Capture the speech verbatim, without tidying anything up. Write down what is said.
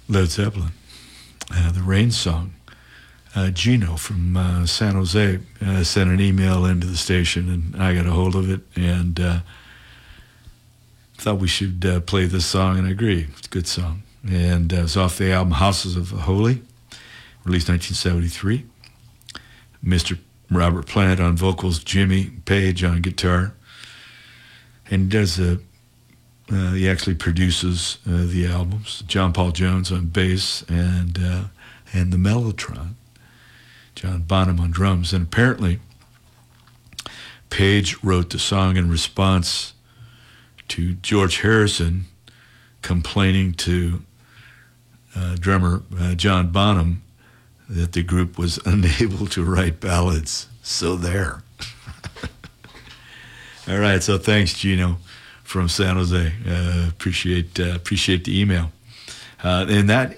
Led Zeppelin, uh, the Rain Song. Uh, Gino from uh, San Jose uh, sent an email into the station, and I got a hold of it, and uh, thought we should uh, play this song, and I agree. It's a good song. And uh, it's off the album Houses of the Holy, released nineteen seventy-three. Mister Robert Plant on vocals, Jimmy Page on guitar. And he does a, uh, he actually produces uh, the albums. John Paul Jones on bass and uh, and the Mellotron. John Bonham on drums. And apparently, Page wrote the song in response to George Harrison complaining to uh, drummer uh, John Bonham that the group was unable to write ballads. So there. All right, so thanks, Gino, from San Jose. Uh, appreciate uh, appreciate the email. Uh, and that